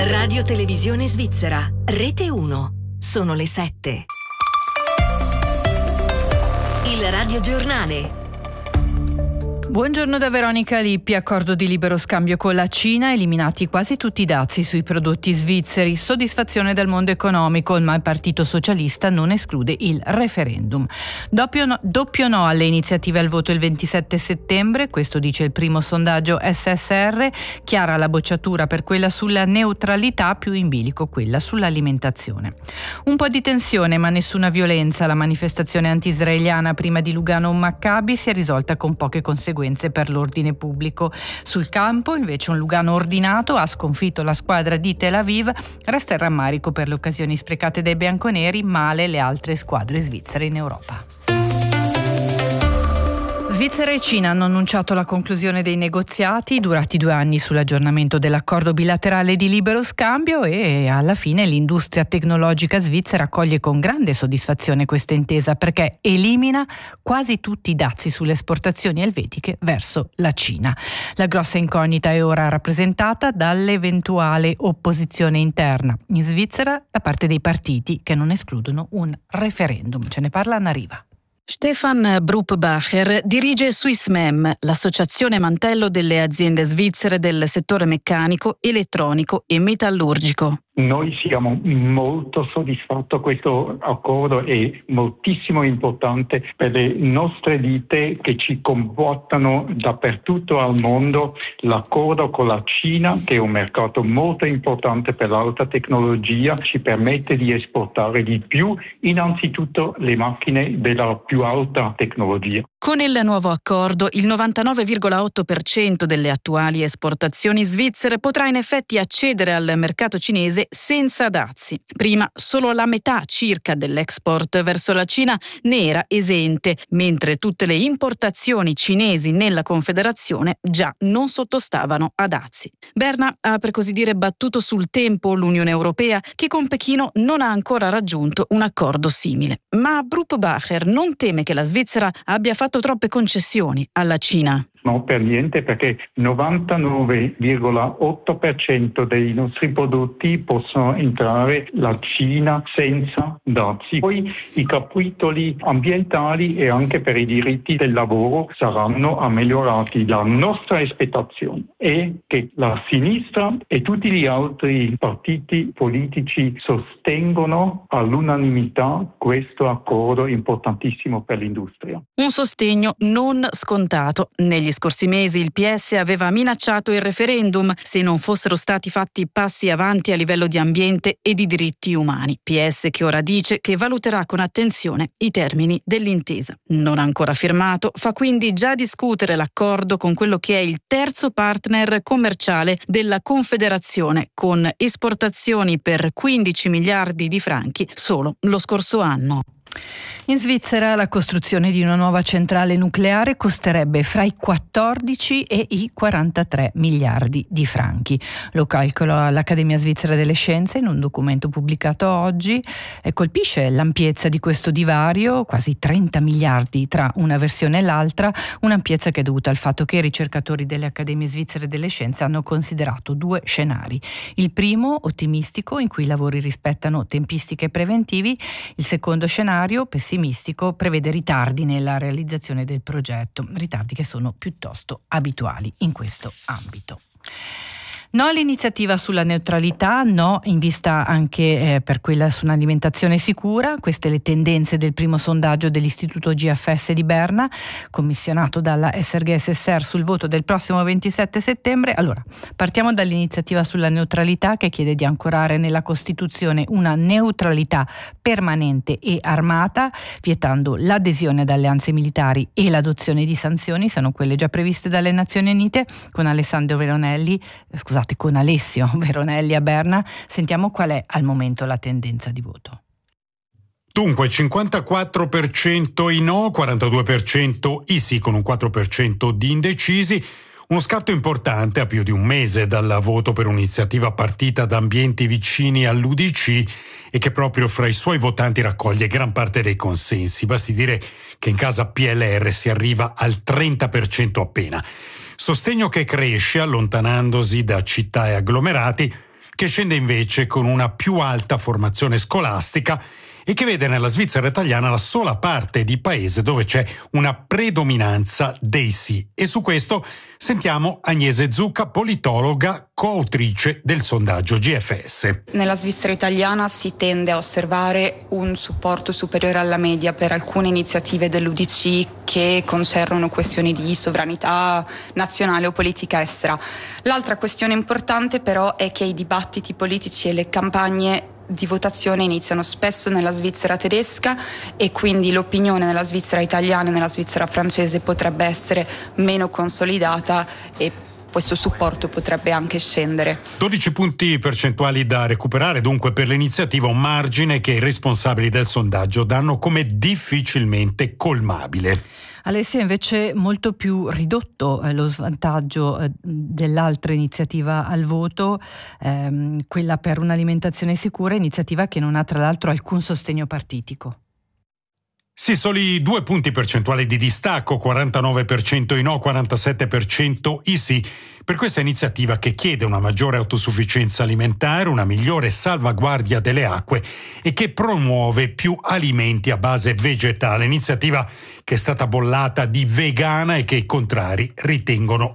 Radio Televisione Svizzera, Rete 1. Sono le 7. Il Radio Giornale. Buongiorno da Veronica Lippi. Accordo di libero scambio con la Cina, eliminati quasi tutti i dazi sui prodotti svizzeri. Soddisfazione del mondo economico, ma il Partito Socialista non esclude il referendum. Doppio no alle iniziative al voto il 27 settembre, questo dice il primo sondaggio SSR. Chiara la bocciatura per quella sulla neutralità, più in bilico quella sull'alimentazione. Un po' di tensione ma nessuna violenza. La manifestazione anti-israeliana prima di Lugano Maccabi si è risolta con poche conseguenze per l'ordine pubblico. Sul campo invece un Lugano ordinato ha sconfitto la squadra di Tel Aviv. Resta il rammarico per le occasioni sprecate dai bianconeri, male le altre squadre svizzere in Europa. Svizzera e Cina hanno annunciato la conclusione dei negoziati durati 2 anni sull'aggiornamento dell'accordo bilaterale di libero scambio e alla fine l'industria tecnologica svizzera accoglie con grande soddisfazione questa intesa perché elimina quasi tutti i dazi sulle esportazioni elvetiche verso la Cina. La grossa incognita è ora rappresentata dall'eventuale opposizione interna in Svizzera da parte dei partiti che non escludono un referendum. Ce ne parla Anna Riva. Stefan Brupbacher dirige Swissmem, l'associazione mantello delle aziende svizzere del settore meccanico, elettronico e metallurgico. Noi siamo molto soddisfatti. Questo accordo è moltissimo importante per le nostre ditte che ci comportano dappertutto al mondo. L'accordo con la Cina, che è un mercato molto importante per l'alta tecnologia, ci permette di esportare di più innanzitutto le macchine della più alta tecnologia. Con il nuovo accordo, il 99,8% delle attuali esportazioni svizzere potrà in effetti accedere al mercato cinese senza dazi. Prima solo la metà circa dell'export verso la Cina ne era esente, mentre tutte le importazioni cinesi nella Confederazione già non sottostavano a dazi. Berna ha per così dire battuto sul tempo l'Unione Europea, che con Pechino non ha ancora raggiunto un accordo simile. Ma Brupbacher non teme che la Svizzera abbia fatto troppe concessioni alla Cina. No, per niente, perché 99,8% dei nostri prodotti possono entrare la Cina senza dazi. Poi i capitoli ambientali e anche per i diritti del lavoro saranno migliorati. La nostra aspettazione è che la sinistra e tutti gli altri partiti politici sostengono all'unanimità questo accordo importantissimo per l'industria. Un sostegno non scontato. Negli scorsi mesi il PS aveva minacciato il referendum se non fossero stati fatti passi avanti a livello di ambiente e di diritti umani. PS che ora dice che valuterà con attenzione i termini dell'intesa. Non ancora firmato, fa quindi già discutere l'accordo con quello che è il terzo partner commerciale della Confederazione, con esportazioni per 15 miliardi di franchi solo lo scorso anno. In Svizzera la costruzione di una nuova centrale nucleare costerebbe fra i 14 e i 43 miliardi di franchi. Lo calcola l'Accademia Svizzera delle Scienze in un documento pubblicato oggi e colpisce l'ampiezza di questo divario, quasi 30 miliardi tra una versione e l'altra, un'ampiezza che è dovuta al fatto che i ricercatori delle Accademie Svizzere delle Scienze hanno considerato 2 scenari. Il primo, ottimistico, in cui i lavori rispettano tempistiche preventivi. Il secondo scenario, pessimistico, prevede ritardi nella realizzazione del progetto, ritardi che sono piuttosto abituali in questo ambito. No all'iniziativa sulla neutralità, no in vista anche per quella su un'alimentazione sicura. Queste le tendenze del primo sondaggio dell'Istituto GFS di Berna, commissionato dalla SRG SSR sul voto del prossimo 27 settembre. Allora, partiamo dall'iniziativa sulla neutralità, che chiede di ancorare nella Costituzione una neutralità permanente e armata, vietando l'adesione ad alleanze militari e l'adozione di sanzioni, sono quelle già previste dalle Nazioni Unite. Con Alessio Veronelli a Berna, sentiamo qual è al momento la tendenza di voto. Dunque 54% i no, 42% i sì, con un 4% di indecisi. Uno scarto importante a più di un mese dal voto per un'iniziativa partita da ambienti vicini all'UDC e che proprio fra i suoi votanti raccoglie gran parte dei consensi. Basti dire che in casa PLR si arriva al 30% appena. Sostegno che cresce allontanandosi da città e agglomerati, che scende invece con una più alta formazione scolastica e che vede nella Svizzera italiana la sola parte di paese dove c'è una predominanza dei sì. E su questo sentiamo Agnese Zucca, politologa, coautrice del sondaggio GFS. Nella Svizzera italiana si tende a osservare un supporto superiore alla media per alcune iniziative dell'UDC che concernono questioni di sovranità nazionale o politica estera. L'altra questione importante però è che i dibattiti politici e le campagne di votazione iniziano spesso nella Svizzera tedesca e quindi l'opinione nella Svizzera italiana e nella Svizzera francese potrebbe essere meno consolidata e questo supporto potrebbe anche scendere. 12 punti percentuali da recuperare dunque per l'iniziativa, un margine che i responsabili del sondaggio danno come difficilmente colmabile. Alessia, invece molto più ridotto lo svantaggio dell'altra iniziativa al voto, quella per un'alimentazione sicura, iniziativa che non ha tra l'altro alcun sostegno partitico. Sì, soli 2 punti percentuali di distacco, 49% i no, 47% i sì, per questa iniziativa che chiede una maggiore autosufficienza alimentare, una migliore salvaguardia delle acque e che promuove più alimenti a base vegetale, iniziativa che è stata bollata di vegana e che i contrari ritengono